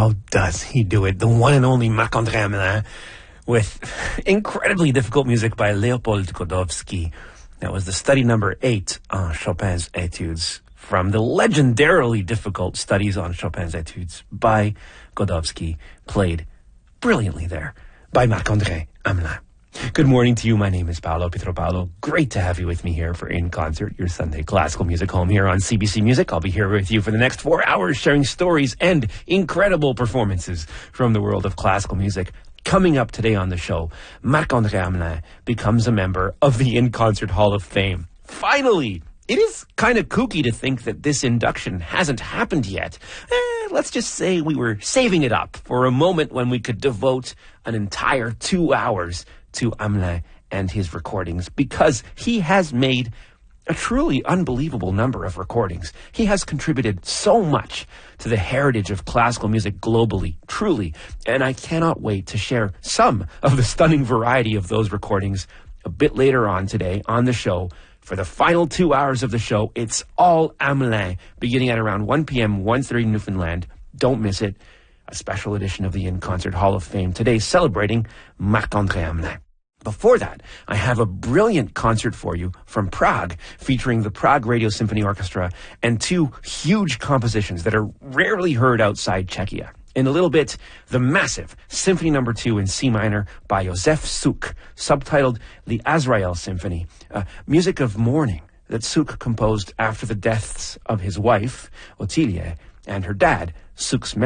how does he do it? The one and only Marc-André Hamelin with incredibly difficult music by Leopold Godowsky. That was the study number 8 on Chopin's Etudes from the legendarily difficult studies on Chopin's Etudes by Godowsky, played brilliantly there by Marc-André Hamelin. Good morning to you. My name is Paolo Pietro-Paolo. Great to have you with me here for In Concert, your Sunday classical music home here on CBC Music. I'll be here with you for the next 4 hours sharing stories and incredible performances from the world of classical music. Coming up today on the show, Marc-André Hamelin becomes a member of the In Concert Hall of Fame. Finally! It is kind of kooky to think that this induction hasn't happened yet. Let's just say we were saving it up for a moment when we could devote an entire 2 hours to Hamelin and his recordings, because he has made a truly unbelievable number of recordings. He has contributed so much to the heritage of classical music globally, truly, and I cannot wait to share some of the stunning variety of those recordings a bit later on today on the show. For the final 2 hours of the show, it's all Hamelin, beginning at around 1 p.m., 1:30 Newfoundland. Don't miss it. A special edition of the In Concert Hall of Fame today celebrating Marc-André Hamelin. Before that, I have a brilliant concert for you from Prague, featuring the Prague Radio Symphony Orchestra and 2 huge compositions that are rarely heard outside Czechia. In a little bit, the massive Symphony No. 2 in C minor by Josef Suk, subtitled the Azrael Symphony, music of mourning that Suk composed after the deaths of his wife, Ottilie, and her dad, Suk's